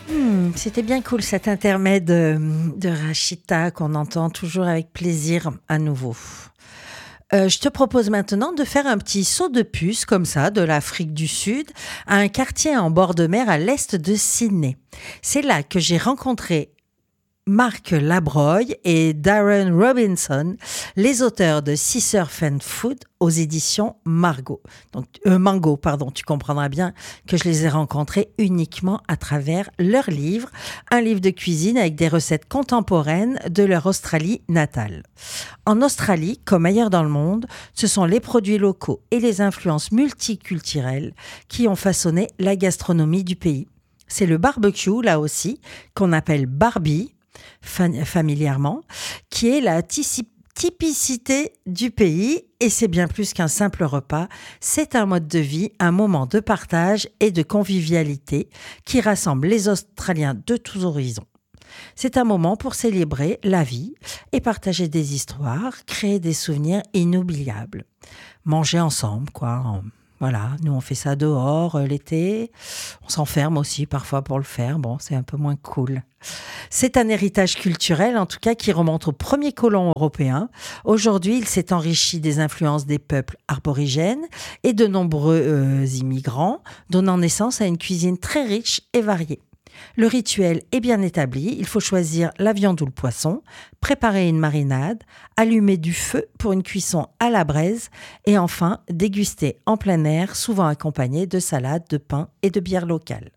C'était bien cool cet intermède de Rachita qu'on entend toujours avec plaisir à nouveau. Je te propose maintenant de faire un petit saut de puce comme ça de l'Afrique du Sud à un quartier en bord de mer à l'est de Sydney. C'est là que j'ai rencontré Marc Labroye et Darren Robinson, les auteurs de Sea Surf and Food aux éditions Mango. Tu comprendras bien que je les ai rencontrés uniquement à travers leur livre, un livre de cuisine avec des recettes contemporaines de leur Australie natale. En Australie, comme ailleurs dans le monde, ce sont les produits locaux et les influences multiculturelles qui ont façonné la gastronomie du pays. C'est le barbecue, là aussi, qu'on appelle barbie, familièrement, qui est la typicité du pays, et c'est bien plus qu'un simple repas, c'est un mode de vie, un moment de partage et de convivialité qui rassemble les Australiens de tous horizons. C'est un moment pour célébrer la vie et partager des histoires, créer des souvenirs inoubliables. Manger ensemble, quoi. Voilà, nous on fait ça dehors l'été, on s'enferme aussi parfois pour le faire, bon c'est un peu moins cool. C'est un héritage culturel en tout cas qui remonte aux premiers colons européens. Aujourd'hui il s'est enrichi des influences des peuples aborigènes et de nombreux immigrants, donnant naissance à une cuisine très riche et variée. Le rituel est bien établi, il faut choisir la viande ou le poisson, préparer une marinade, allumer du feu pour une cuisson à la braise et enfin déguster en plein air, souvent accompagné de salade, de pain et de bière locale.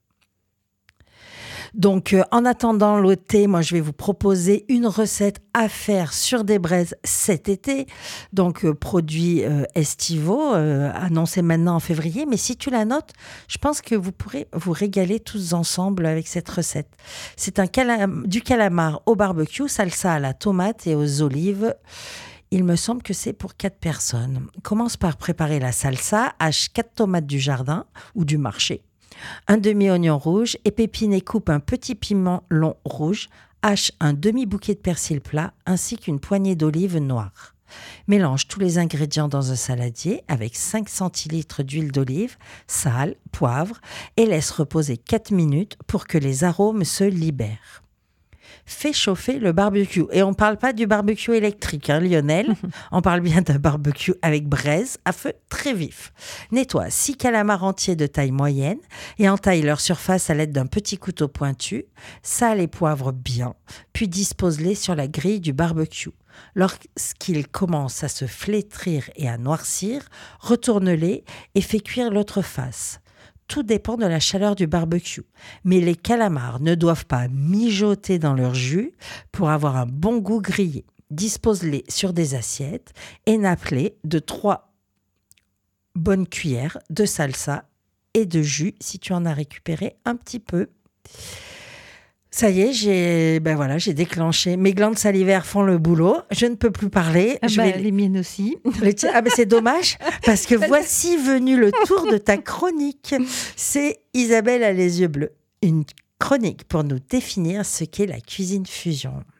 Donc, en attendant l'été, moi, je vais vous proposer une recette à faire sur des braises cet été. Donc, produit estivaux, annoncé maintenant en février. Mais si tu la notes, je pense que vous pourrez vous régaler tous ensemble avec cette recette. C'est du calamar au barbecue, salsa à la tomate et aux olives. Il me semble que c'est pour 4 personnes. Commence par préparer la salsa, hache 4 tomates du jardin ou du marché. Un demi-oignon rouge, épépine et coupe un petit piment long rouge, hache un demi-bouquet de persil plat ainsi qu'une poignée d'olives noires. Mélange tous les ingrédients dans un saladier avec 5 centilitres d'huile d'olive, sel, poivre et laisse reposer 4 minutes pour que les arômes se libèrent. Fais chauffer le barbecue. Et on ne parle pas du barbecue électrique, Lionel. On parle bien d'un barbecue avec braise à feu très vif. Nettoie 6 calamars entiers de taille moyenne et entaille leur surface à l'aide d'un petit couteau pointu. Sale et poivre bien, puis dispose-les sur la grille du barbecue. Lorsqu'ils commencent à se flétrir et à noircir, retourne-les et fais cuire l'autre face. Tout dépend de la chaleur du barbecue. Mais les calamars ne doivent pas mijoter dans leur jus pour avoir un bon goût grillé. Dispose-les sur des assiettes et nappe-les de 3 bonnes cuillères de salsa et de jus si tu en as récupéré un petit peu. Ça y est, j'ai déclenché. Mes glandes salivaires font le boulot. Je ne peux plus parler. Les miennes aussi. C'est dommage parce que voici venu le tour de ta chronique. C'est Isabelle a les yeux bleus. Une chronique pour nous définir ce qu'est la cuisine fusion.